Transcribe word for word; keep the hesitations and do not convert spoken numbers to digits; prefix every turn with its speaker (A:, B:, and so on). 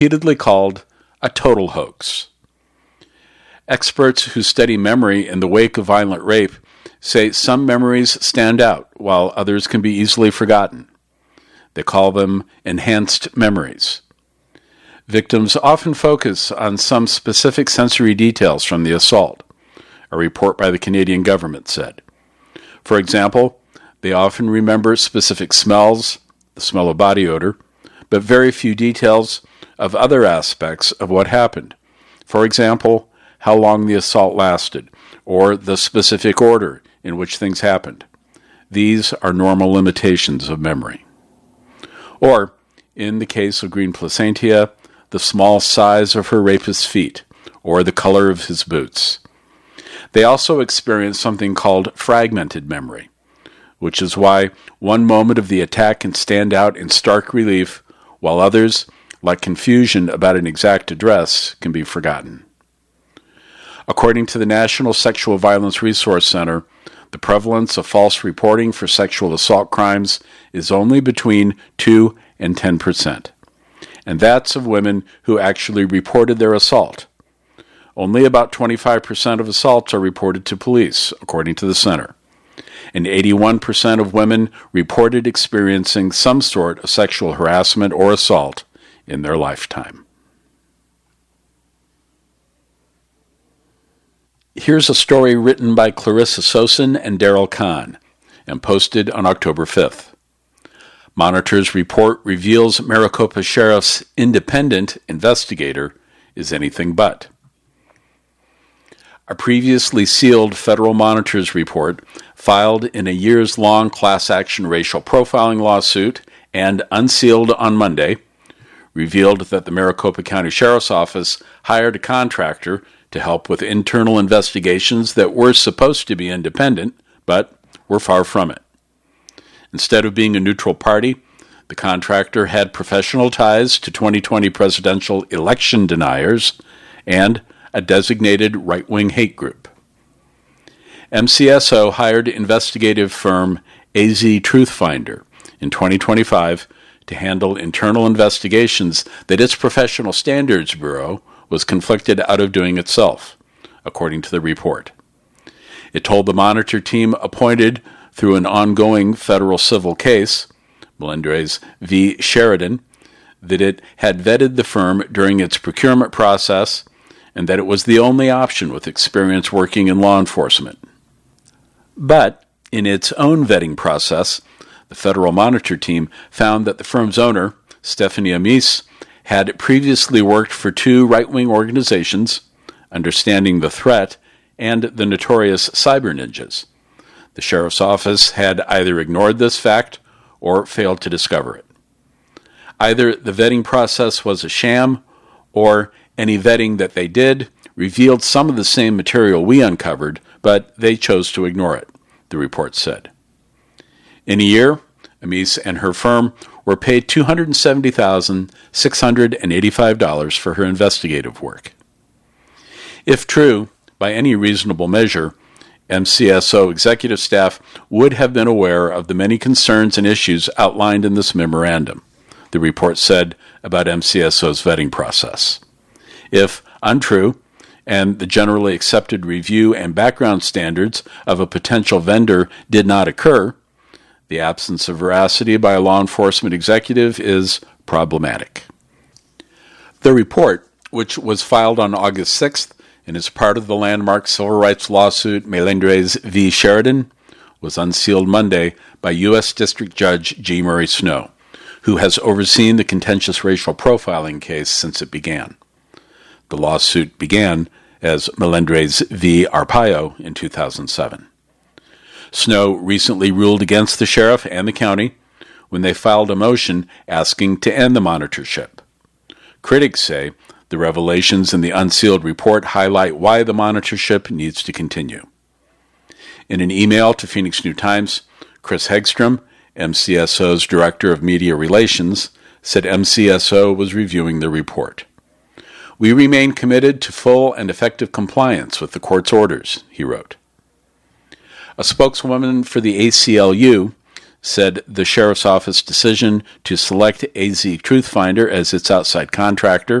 A: repeatedly called a total hoax. Experts who study memory in the wake of violent rape say some memories stand out while others can be easily forgotten. They call them enhanced memories. Victims often focus on some specific sensory details from the assault, a report by the Canadian government said. For example, they often remember specific smells, the smell of body odor, but very few details of other aspects of what happened. For example, how long the assault lasted, or the specific order in which things happened. These are normal limitations of memory. Or, in the case of Green Placentia, the small size of her rapist's feet, or the color of his boots. They also experience something called fragmented memory, which is why one moment of the attack can stand out in stark relief, while others, like confusion about an exact address, can be forgotten. According to the National Sexual Violence Resource Center, the prevalence of false reporting for sexual assault crimes is only between two and ten percent. And that's of women who actually reported their assault. Only about twenty-five percent of assaults are reported to police, according to the center. And eighty-one percent of women reported experiencing some sort of sexual harassment or assault in their lifetime. Here's a story written by Clarissa Sosin and Daryl Kahn and posted on October fifth. Monitor's report reveals Maricopa Sheriff's independent investigator is anything but. A previously sealed federal Monitor's report filed in a years-long class-action racial profiling lawsuit and unsealed on Monday revealed that the Maricopa County Sheriff's Office hired a contractor to help with internal investigations that were supposed to be independent, but were far from it. Instead of being a neutral party, the contractor had professional ties to twenty twenty presidential election deniers and a designated right-wing hate group. M C S O hired investigative firm A Z Truthfinder in twenty twenty-five to handle internal investigations that its Professional Standards Bureau was conflicted out of doing itself, according to the report. It told the Monitor team appointed through an ongoing federal civil case, Melendrez v. Sheridan, that it had vetted the firm during its procurement process and that it was the only option with experience working in law enforcement. But in its own vetting process, the federal Monitor team found that the firm's owner, Stephanie Amis, had previously worked for two right-wing organizations, Understanding the Threat and the notorious Cyber Ninjas. The sheriff's office had either ignored this fact or failed to discover it. Either the vetting process was a sham, or any vetting that they did revealed some of the same material we uncovered, but they chose to ignore it, the report said. In a year, Amis and her firm were paid two hundred seventy thousand six hundred eighty-five dollars for her investigative work. If true, by any reasonable measure, M C S O executive staff would have been aware of the many concerns and issues outlined in this memorandum, the report said about M C S O's vetting process. If untrue, and the generally accepted review and background standards of a potential vendor did not occur, the absence of veracity by a law enforcement executive is problematic. The report, which was filed on August sixth and is part of the landmark civil rights lawsuit Melendrez v. Sheridan, was unsealed Monday by U S District Judge G. Murray Snow, who has overseen the contentious racial profiling case since it began. The lawsuit began as Melendrez v. Arpaio in two thousand seven. Snow recently ruled against the sheriff and the county when they filed a motion asking to end the monitorship. Critics say the revelations in the unsealed report highlight why the monitorship needs to continue. In an email to Phoenix New Times, Chris Hegstrom, M C S O's Director of Media Relations, said M C S O was reviewing the report. "We remain committed to full and effective compliance with the court's orders," he wrote. A spokeswoman for the A C L U said the Sheriff's Office decision to select A Z Truthfinder as its outside contractor